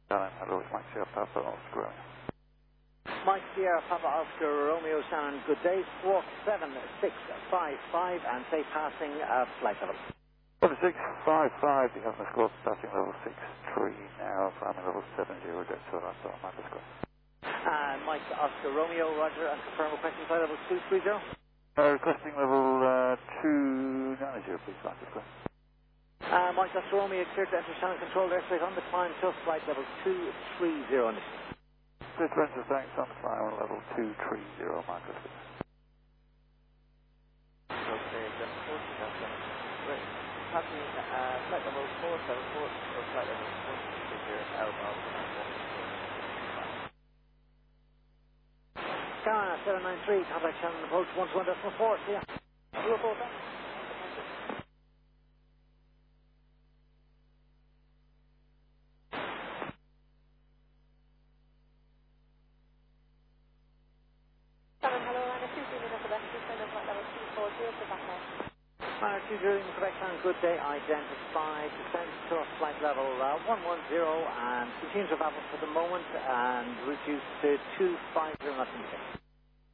Hello, it's Mike Sierra Papa Oscar. Mike Sierra Papa Oscar Romeo Shannon, good day. Squawk 7655 and say passing flight level. 7655, you have the score passing level 63 now, climbing level 70, jet so that's all my score. And Mike Oscar Romeo, roger, and confirm requesting flight level 230. Requesting level 290, please, my score. Mike Oscar Romeo, cleared to enter Shannon controlled airspace on the climb to flight level 230. Good Spencer, thanks on the climb on level 230, my score. Okay, then 40, that's great. Passing flight level 474 or flight level 160 outbound. Carolina 793, contact Shannon approach 121.4, see ya. Report back. Hello, and a 2 minutes of extra send of flight level 240 to back now. Two during the correct time, good day, identified, descend to flight level 110 and continue to travel for the moment and reduce to 250 knots in the